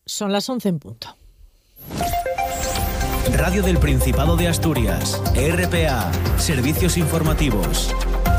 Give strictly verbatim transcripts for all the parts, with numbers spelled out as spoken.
Son las once en punto. Radio del Principado de Asturias, R P A, Servicios Informativos.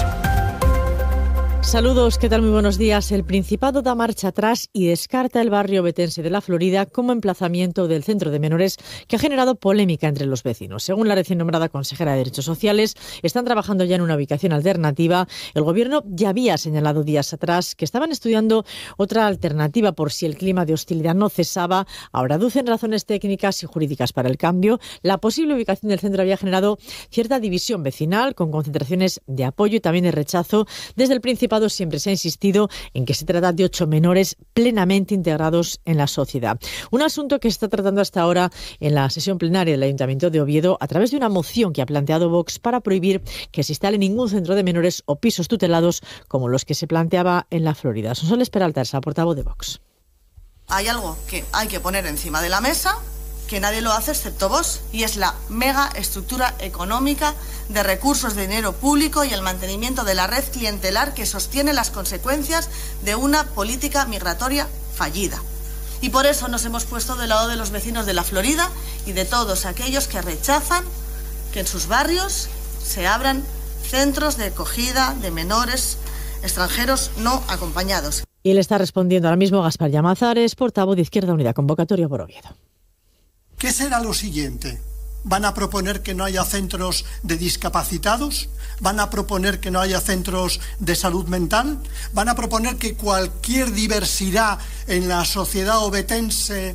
Saludos, ¿qué tal? Muy buenos días. El Principado da marcha atrás y descarta el barrio ovetense de La Florida como emplazamiento del centro de menores, que ha generado polémica entre los vecinos. Según la recién nombrada consejera de Derechos Sociales, están trabajando ya en una ubicación alternativa. El Gobierno ya había señalado días atrás que estaban estudiando otra alternativa por si el clima de hostilidad no cesaba. Ahora aducen razones técnicas y jurídicas para el cambio. La posible ubicación del centro había generado cierta división vecinal, con concentraciones de apoyo y también de rechazo. Desde el Principado siempre se ha insistido en que se trata de ocho menores plenamente integrados en la sociedad. Un asunto que se está tratando hasta ahora en la sesión plenaria del Ayuntamiento de Oviedo a través de una moción que ha planteado Vox para prohibir que se instale ningún centro de menores o pisos tutelados como los que se planteaba en la Florida. Sonsoles Peralta es la portavoz de Vox. Hay algo que hay que poner encima de la mesa, que nadie lo hace excepto vos, y es la mega estructura económica de recursos de dinero público y el mantenimiento de la red clientelar que sostiene las consecuencias de una política migratoria fallida. Y por eso nos hemos puesto del lado de los vecinos de La Florida y de todos aquellos que rechazan que en sus barrios se abran centros de acogida de menores extranjeros no acompañados. Y le está respondiendo ahora mismo Gaspar Llamazares, portavoz de Izquierda Unida, convocatoria por Oviedo. ¿Qué será lo siguiente? ¿Van a proponer que no haya centros de discapacitados? ¿Van a proponer que no haya centros de salud mental? ¿Van a proponer que cualquier diversidad en la sociedad ovetense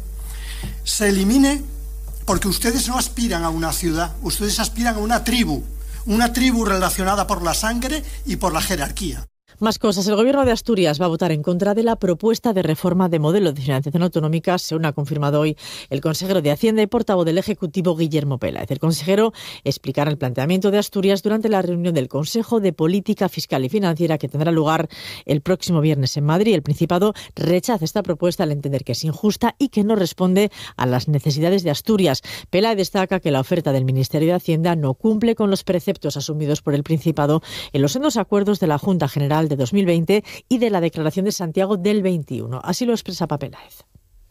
se elimine? Porque ustedes no aspiran a una ciudad, ustedes aspiran a una tribu, una tribu relacionada por la sangre y por la jerarquía. Más cosas. El Gobierno de Asturias va a votar en contra de la propuesta de reforma de modelo de financiación autonómica, según ha confirmado hoy el consejero de Hacienda y portavoz del Ejecutivo, Guillermo Peláez. El consejero explicará el planteamiento de Asturias durante la reunión del Consejo de Política Fiscal y Financiera que tendrá lugar el próximo viernes en Madrid. El Principado rechaza esta propuesta al entender que es injusta y que no responde a las necesidades de Asturias. Peláez destaca que la oferta del Ministerio de Hacienda no cumple con los preceptos asumidos por el Principado en los sendos acuerdos de la Junta General de dos mil veinte y de la Declaración de Santiago del veintiuno. Así lo expresa Peláez.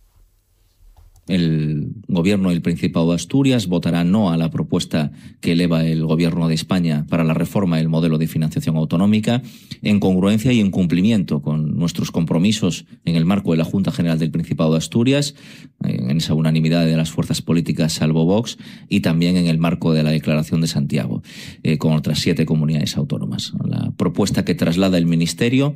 El Gobierno del Principado de Asturias votará no a la propuesta que eleva el Gobierno de España para la reforma del modelo de financiación autonómica, en congruencia y en cumplimiento con nuestros compromisos en el marco de la Junta General del Principado de Asturias, en esa unanimidad de las fuerzas políticas salvo Vox, y también en el marco de la Declaración de Santiago, eh, con otras siete comunidades autónomas. La propuesta que traslada el Ministerio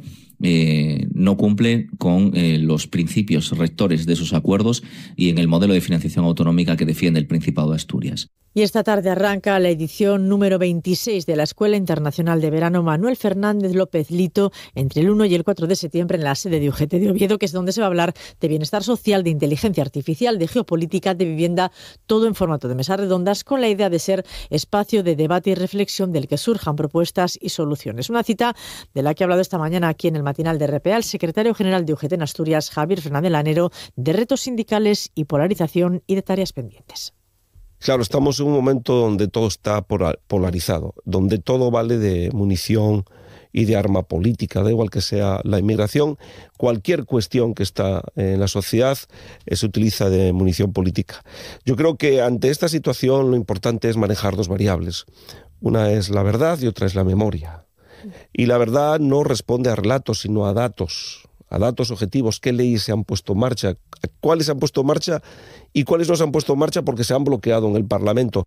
eh, no cumple con eh, los principios rectores de esos acuerdos y en el modelo de financiación autonómica que defiende el Principado de Asturias. Y esta tarde arranca la edición número veintiséis de la Escuela Internacional de Verano Manuel Fernández López Lito entre el uno y el cuatro de septiembre en la sede de U G T de Oviedo, que es donde se va a hablar de bienestar social, de inteligencia artificial, de geopolítica, de vivienda, todo en formato de mesas redondas con la idea de ser espacio de debate y reflexión del que surjan propuestas y soluciones. Una cita de la que ha hablado esta mañana aquí en el matinal de R P A el secretario general de U G T en Asturias, Javier Fernández Lanero, de retos sindicales y polarización y de tareas pendientes. Claro, estamos en un momento donde todo está polarizado, donde todo vale de munición y de arma política, da igual que sea la inmigración, cualquier cuestión que está en la sociedad eh, se utiliza de munición política. Yo creo que ante esta situación lo importante es manejar dos variables. Una es la verdad y otra es la memoria. Y la verdad no responde a relatos, sino a datos. A datos objetivos, qué leyes se han puesto en marcha, cuáles se han puesto en marcha y cuáles no se han puesto en marcha porque se han bloqueado en el Parlamento.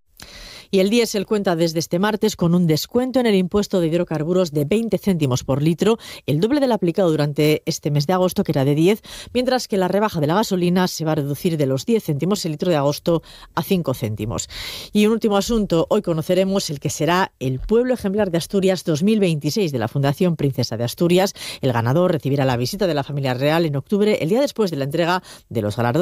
Y el diésel cuenta desde este martes con un descuento en el impuesto de hidrocarburos de veinte céntimos por litro, el doble del aplicado durante este mes de agosto, que era de diez, mientras que la rebaja de la gasolina se va a reducir de los diez céntimos el litro de agosto a cinco céntimos. Y un último asunto, hoy conoceremos el que será el Pueblo Ejemplar de Asturias dos mil veintiséis de la Fundación Princesa de Asturias. El ganador recibirá la visita de la familia real en octubre, el día después de la entrega de los galardones